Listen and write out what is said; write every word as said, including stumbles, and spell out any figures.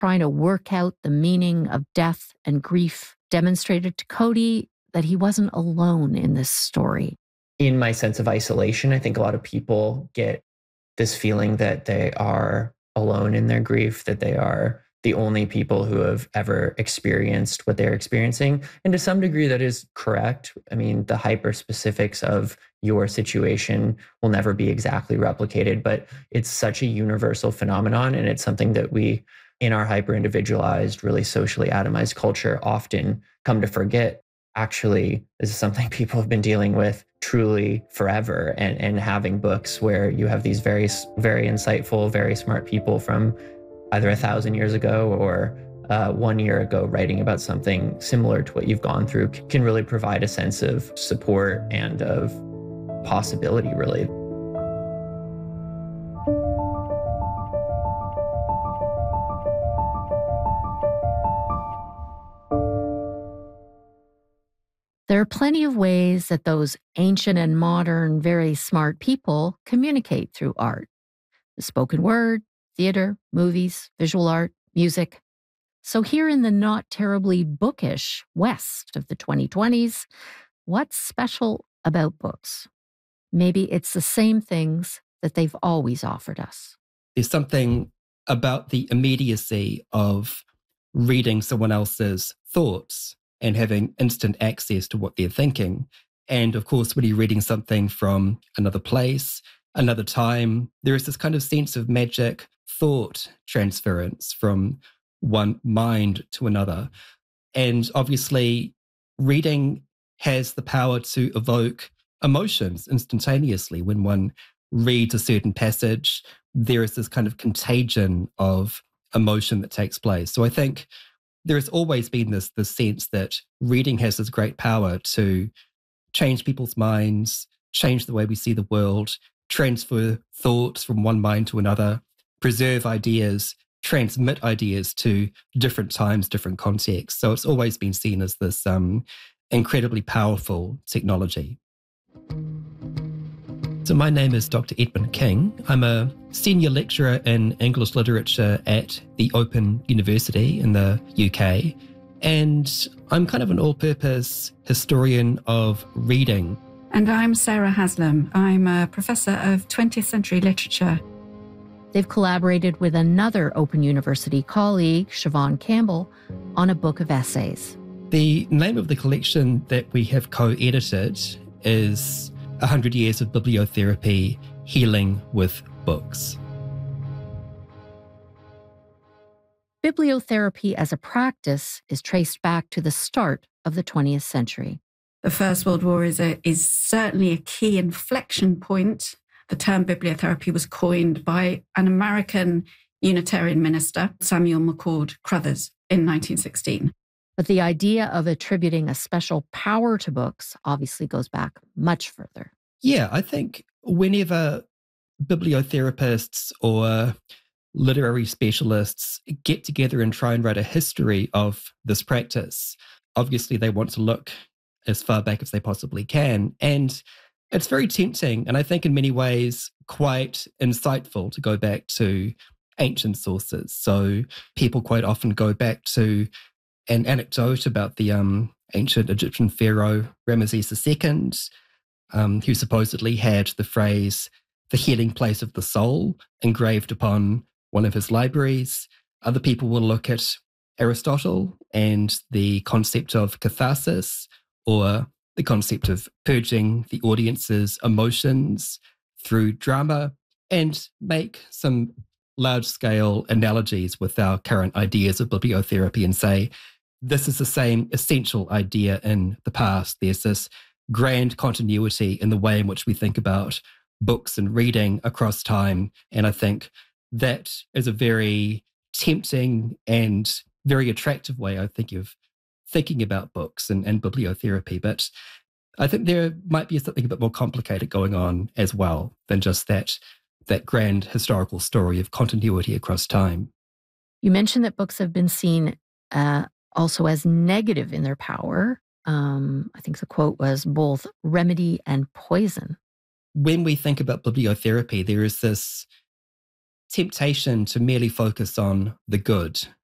trying to work out the meaning of death and grief, demonstrated to Cody that he wasn't alone in this story. In my sense of isolation, I think a lot of people get this feeling that they are alone in their grief, that they are the only people who have ever experienced what they're experiencing. And to some degree, that is correct. I mean, the hyper specifics of your situation will never be exactly replicated, but it's such a universal phenomenon. And it's something that we, in our hyper individualized, really socially atomized culture, often come to forget. Actually, this is something people have been dealing with truly forever. And, and having books where you have these very, very insightful, very smart people from either a thousand years ago or uh, one year ago writing about something similar to what you've gone through can really provide a sense of support and of possibility, really. There are plenty of ways that those ancient and modern, very smart people communicate through art. The spoken word, theater, movies, visual art, music. So here in the not terribly bookish West of the twenty twenties, what's special about books? Maybe it's the same things that they've always offered us. There's something about the immediacy of reading someone else's thoughts and having instant access to what they're thinking. And of course, when you're reading something from another place, another time, there is this kind of sense of magic thought transference from one mind to another. And obviously, reading has the power to evoke emotions instantaneously. When one reads a certain passage, there is this kind of contagion of emotion that takes place. So I think there has always been this, this sense that reading has this great power to change people's minds, change the way we see the world, transfer thoughts from one mind to another, preserve ideas, transmit ideas to different times, different contexts. So it's always been seen as this um, incredibly powerful technology. So my name is Doctor Edmund King. I'm a senior lecturer in English literature at the Open University in the U K. And I'm kind of an all-purpose historian of reading. And I'm Sarah Haslam. I'm a professor of twentieth century literature. They've collaborated with another Open University colleague, Siobhan Campbell, on a book of essays. The name of the collection that we have co-edited is one hundred years of Bibliotherapy, Healing with Books. Bibliotherapy as a practice is traced back to the start of the twentieth century. The First World War is, a, is certainly a key inflection point. The term bibliotherapy was coined by an American Unitarian minister, Samuel McCord Crothers, in nineteen sixteen. But the idea of attributing a special power to books obviously goes back much further. Yeah, I think whenever bibliotherapists or literary specialists get together and try and write a history of this practice, obviously they want to look as far back as they possibly can. And it's very tempting, and I think in many ways quite insightful, to go back to ancient sources. So people quite often go back to an anecdote about the um, ancient Egyptian pharaoh Ramesses the Second, um, who supposedly had the phrase, "the healing place of the soul," engraved upon one of his libraries. Other people will look at Aristotle and the concept of catharsis, or the concept of purging the audience's emotions through drama, and make some large-scale analogies with our current ideas of bibliotherapy and say, this is the same essential idea in the past. There's this grand continuity in the way in which we think about books and reading across time. And I think that is a very tempting and very attractive way, I think, of thinking about books and, and bibliotherapy. But I think there might be something a bit more complicated going on as well than just that, that grand historical story of continuity across time. You mentioned that books have been seen uh, also as negative in their power. Um, I think the quote was both remedy and poison. When we think about bibliotherapy, there is this temptation to merely focus on the good